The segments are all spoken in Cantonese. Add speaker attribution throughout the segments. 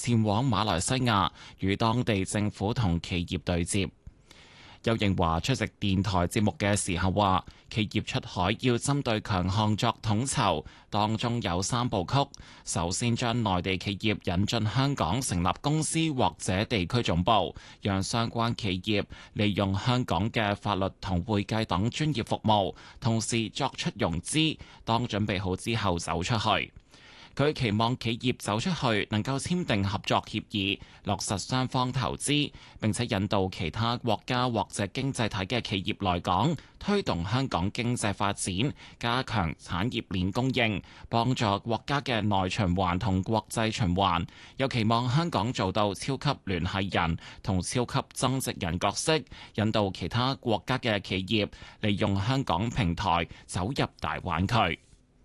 Speaker 1: 前往馬來西亞，與當地政府同企業對接。邱應華出席電台節目嘅時候話，企業出海要針對強項作統籌，當中有3部曲。首先將內地企業引進香港成立公司或者地區總部，讓相關企業利用香港嘅法律同會計等專業服務，同時作出融資，當準備好之後走出去。佢期望企業走出去能夠簽訂合作協議，落實雙方投資，並且引導其他國家或者經濟體嘅企業來港，推動香港經濟發展，加強產業鏈供應，幫助國家嘅內循環同國際循環。又期望香港做到超級聯繫人同超級增值人角色，引導其他國家嘅企業利用香港平台走入大灣區。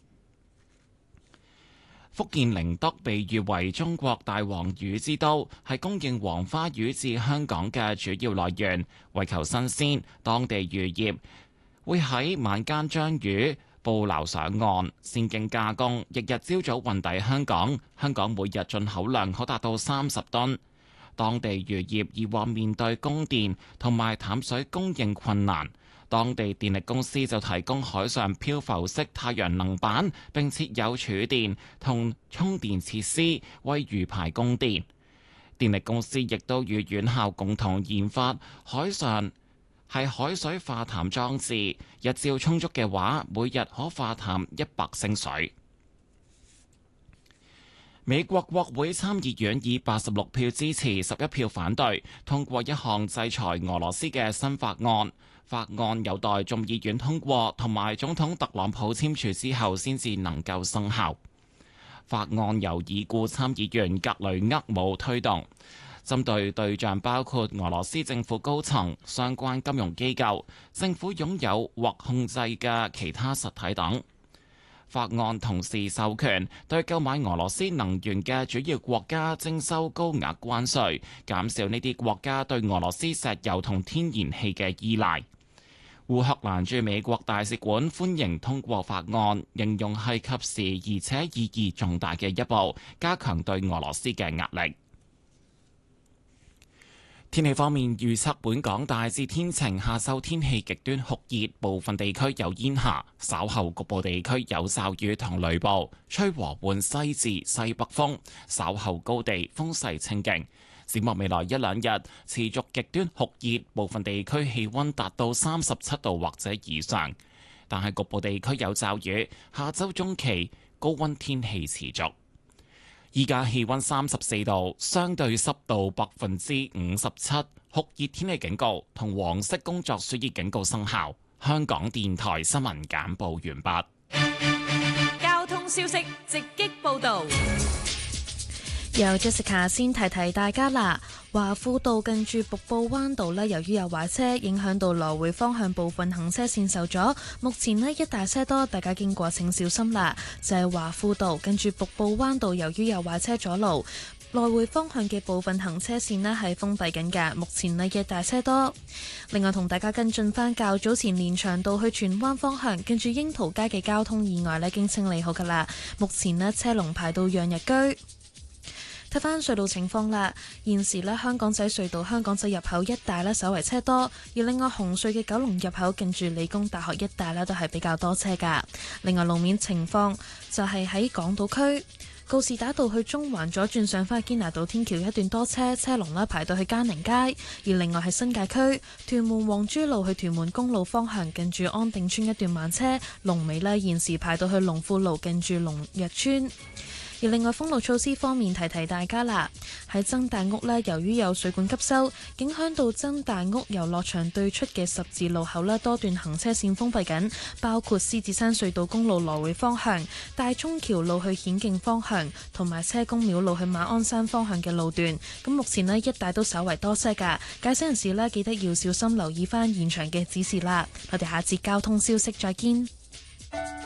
Speaker 1: 福建寧德被譽為中國大黃魚之都，係供應黃花魚至香港嘅主要來源。為求新鮮，當地漁業會喺晚間將魚捕撈上岸，先經加工，翌日朝早運抵香港。香港每日進口量可達到30噸。當地漁業以往面對供電同埋淡水供應困難。當地電力公司就提供海上漂浮式太陽能板，並設有儲電同充電設施，為魚排供電。電力公司亦都與院校共同研發海水化淡裝置，日照充足嘅話，每日可化淡100升水。美國國會參議院以86票支持、11票反對，通過一項制裁俄羅斯嘅新法案。法案有待眾議院通過同埋總統特朗普簽署之後，先至能夠生效。法案由已故參議員格雷厄姆推動，針對對象包括俄羅斯政府高層、相關金融機構、政府擁有或控制嘅其他實體等。法案同時授權對購買俄羅斯能源嘅主要國家徵收高額關稅，減少呢啲國家對俄羅斯石油同天然氣嘅依賴。烏克蘭駐美國大使館歡迎通過法案，形容係及時而且意義重大嘅一步，加強對俄羅斯嘅壓力。天氣方面，預測本港大致天晴，下晝天氣極端酷熱，部分地區有煙霞，稍後局部地區有驟雨同雷暴，吹和緩西至西北風，稍後高地風勢清勁。展望未來一兩日持續極端酷熱，部分地區氣溫達到37度或者以上，但係局部地區有驟雨。下周中期高溫天氣持續。依家氣溫34度，相對濕度57%，酷熱天氣警告同黃色工作暑熱警告生效。香港電台新聞簡報完畢。
Speaker 2: 交通消息直擊報道。
Speaker 3: 由 Jessica 先提提大家啦，華富道近住瀑布灣道由於有壞車，影響到來回方向部分行車線受阻，目前一大車多，大家經過請小心啦。就係華富道近住瀑布灣道，由於有壞車阻路，來回方向嘅部分行車線係封閉緊㗎，目前一大車多。另外同大家跟進返較早前連翔道去荃灣方向，近住櫻桃街嘅交通意外已經清理好㗎啦，目前車龍排到漾日居。睇返隧道情況啦，現時香港仔隧道香港仔入口一帶稍為車多，而另外紅隧嘅九龍入口近住理工大學一帶都係比較多車噶。另外路面情況就係喺港島區告士打道去中環左轉上返堅拿道天橋一段多車，車龍排到去嘉寧街。而另外係新界區屯門皇珠路去屯門公路方向近住安定村一段慢車，龍尾現時排到去龍富路近住龍日村。而另外封路措施方面，提提大家啦，喺曾大屋由於有水管急修，影響到曾大屋遊樂場對出嘅十字路口多段行車線封閉緊，包括獅子山隧道公路來回方向、大涌橋路去顯徑方向，同埋車公廟路去馬鞍山方向嘅路段。咁目前一帶都稍為多車㗎，駕駛人士記得要小心留意返現場嘅指示啦。我哋下節交通消息再見。